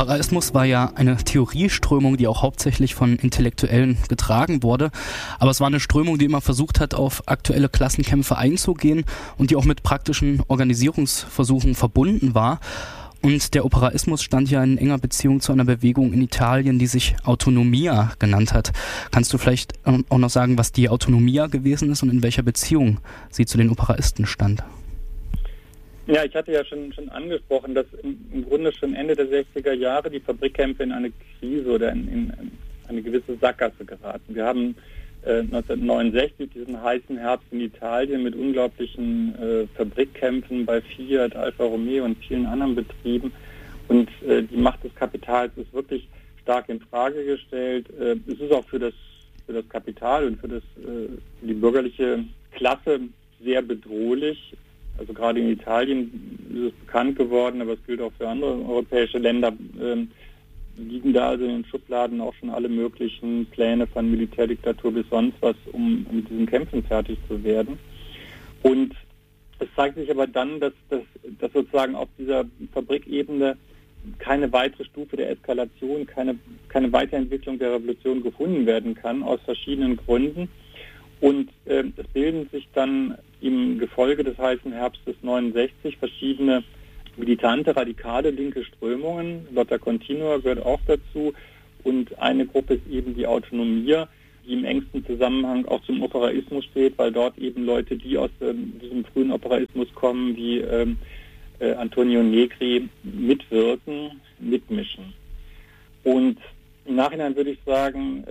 Operaismus war ja eine Theorieströmung, die auch hauptsächlich von Intellektuellen getragen wurde. Aber es war eine Strömung, die immer versucht hat, auf aktuelle Klassenkämpfe einzugehen und die auch mit praktischen Organisierungsversuchen verbunden war. Und der Operaismus stand ja in enger Beziehung zu einer Bewegung in Italien, die sich Autonomia genannt hat. Kannst du vielleicht auch noch sagen, was die Autonomia gewesen ist und in welcher Beziehung sie zu den Operaisten stand? Ja, ich hatte ja schon angesprochen, dass im Grunde schon Ende der 60er Jahre die Fabrikkämpfe in eine Krise oder in eine gewisse Sackgasse geraten. Wir haben 1969 diesen heißen Herbst in Italien mit unglaublichen Fabrikkämpfen bei Fiat, Alfa Romeo und vielen anderen Betrieben. Und die Macht des Kapitals ist wirklich stark in Frage gestellt. Es ist auch für das Kapital und für die bürgerliche Klasse sehr bedrohlich. Also gerade in Italien ist es bekannt geworden, aber es gilt auch für andere europäische Länder, liegen da also in den Schubladen auch schon alle möglichen Pläne von Militärdiktatur bis sonst was, um mit diesen Kämpfen fertig zu werden. Und es zeigt sich aber dann, dass sozusagen auf dieser Fabrikebene keine weitere Stufe der Eskalation, keine Weiterentwicklung der Revolution gefunden werden kann, aus verschiedenen Gründen. Und es bilden sich dann im Gefolge des heißen Herbstes 69 verschiedene militante, radikale linke Strömungen. Lotta Continua gehört auch dazu. Und eine Gruppe ist eben die Autonomia, die im engsten Zusammenhang auch zum Operaismus steht, weil dort eben Leute, die aus diesem frühen Operaismus kommen, wie Antonio Negri, mitwirken, mitmischen. Und im Nachhinein würde ich sagen,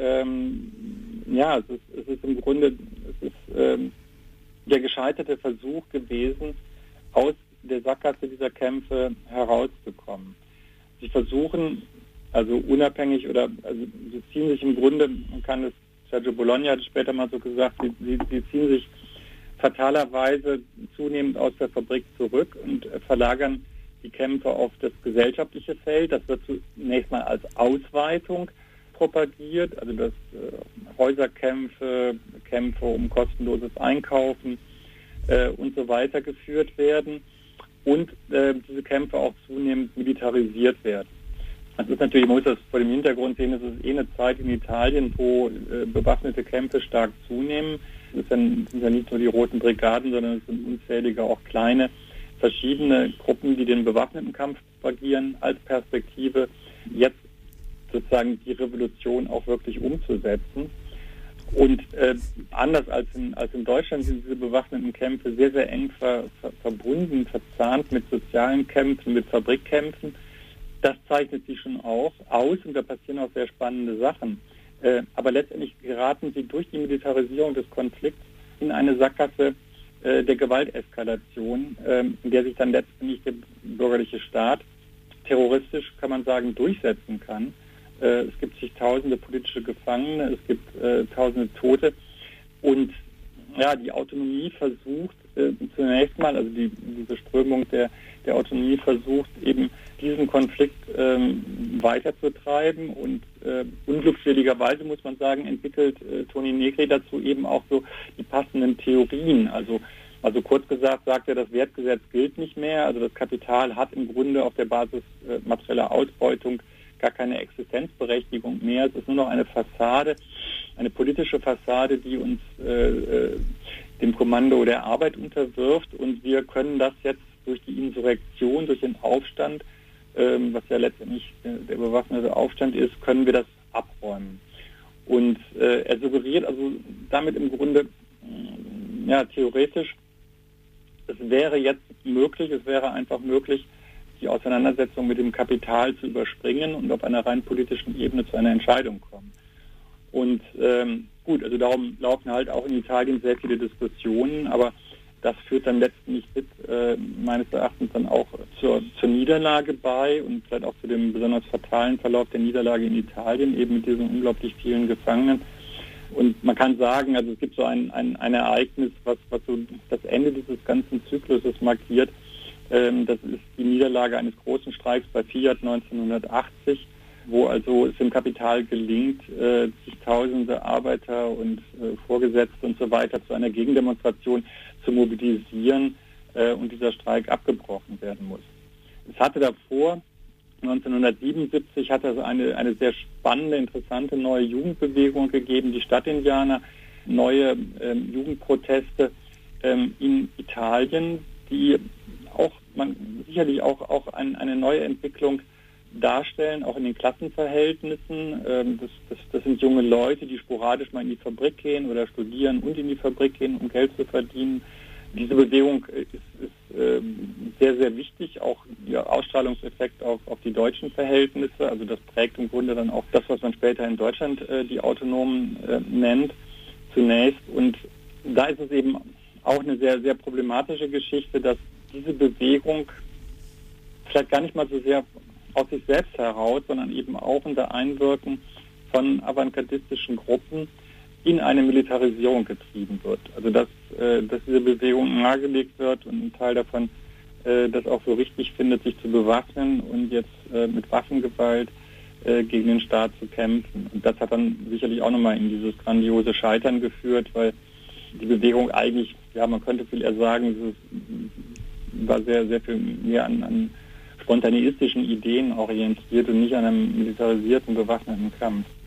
es ist im Grunde der gescheiterte Versuch gewesen, aus der Sackgasse dieser Kämpfe herauszukommen. Sie versuchen, also unabhängig sie ziehen sich im Grunde, man kann es, Sergio Bologna hat es später mal so gesagt, sie ziehen sich fatalerweise zunehmend aus der Fabrik zurück und verlagern die Kämpfe auf das gesellschaftliche Feld. Das wird zunächst mal als Ausweitung propagiert, also dass Häuserkämpfe, Kämpfe um kostenloses Einkaufen und so weiter geführt werden und diese Kämpfe auch zunehmend militarisiert werden. Das ist natürlich, man muss das vor dem Hintergrund sehen, es ist eine Zeit in Italien, wo bewaffnete Kämpfe stark zunehmen. Es sind ja nicht nur die Roten Brigaden, sondern es sind unzählige auch kleine, verschiedene Gruppen, die den bewaffneten Kampf propagieren, als Perspektive jetzt sozusagen die Revolution auch wirklich umzusetzen. Und anders als in Deutschland sind diese bewaffneten Kämpfe sehr, sehr eng verbunden, verzahnt mit sozialen Kämpfen, mit Fabrikkämpfen. Das zeichnet sie schon auch aus und da passieren auch sehr spannende Sachen. Aber letztendlich geraten sie durch die Militarisierung des Konflikts in eine Sackgasse der Gewalteskalation, in der sich dann letztendlich der bürgerliche Staat terroristisch, kann man sagen, durchsetzen kann. Es gibt zigtausende politische Gefangene, es gibt tausende Tote und ja, die Autonomie versucht zunächst mal, also diese Strömung der Autonomie versucht eben diesen Konflikt weiterzutreiben und unglückseligerweise muss man sagen, entwickelt Toni Negri dazu eben auch so die passenden Theorien. Also kurz gesagt sagt er, das Wertgesetz gilt nicht mehr, also das Kapital hat im Grunde auf der Basis materieller Ausbeutung gar keine Existenzberechtigung mehr. Es ist nur noch eine Fassade, eine politische Fassade, die uns dem Kommando der Arbeit unterwirft und wir können das jetzt durch die Insurrektion, durch den Aufstand, was ja letztendlich der bewaffnete Aufstand ist, können wir das abräumen. Und er suggeriert also damit im Grunde, theoretisch, es wäre einfach möglich, die Auseinandersetzung mit dem Kapital zu überspringen und auf einer rein politischen Ebene zu einer Entscheidung kommen. Und also darum laufen halt auch in Italien sehr viele Diskussionen, aber das führt dann letztendlich meines Erachtens dann auch zur Niederlage bei und vielleicht auch zu dem besonders fatalen Verlauf der Niederlage in Italien, eben mit diesen unglaublich vielen Gefangenen. Und man kann sagen, also es gibt so ein Ereignis, was so das Ende dieses ganzen Zykluses markiert. Das ist die Niederlage eines großen Streiks bei Fiat 1980, wo also es dem Kapital gelingt, zigtausende Arbeiter und Vorgesetzte und so weiter zu einer Gegendemonstration zu mobilisieren und dieser Streik abgebrochen werden muss. Es hatte davor 1977 hat es eine sehr spannende, interessante neue Jugendbewegung gegeben, die Stadtindianer, neue Jugendproteste in Italien, die sicherlich auch eine neue Entwicklung darstellen, auch in den Klassenverhältnissen. Das sind junge Leute, die sporadisch mal in die Fabrik gehen oder studieren und in die Fabrik gehen, um Geld zu verdienen. Diese Bewegung ist sehr, sehr wichtig, auch ihr Ausstrahlungseffekt auf die deutschen Verhältnisse. Also das prägt im Grunde dann auch das, was man später in Deutschland die Autonomen nennt, zunächst. Und da ist es eben auch eine sehr, sehr problematische Geschichte, dass diese Bewegung vielleicht gar nicht mal so sehr aus sich selbst heraus, sondern eben auch unter Einwirken von avantgardistischen Gruppen in eine Militarisierung getrieben wird. Also dass diese Bewegung nahegelegt wird und ein Teil davon das auch so richtig findet, sich zu bewaffnen und jetzt mit Waffengewalt gegen den Staat zu kämpfen. Und das hat dann sicherlich auch nochmal in dieses grandiose Scheitern geführt, weil die Bewegung eigentlich, ja, man könnte viel eher sagen, es war sehr, sehr viel mehr an spontaneistischen Ideen orientiert und nicht an einem militarisierten, bewaffneten Kampf.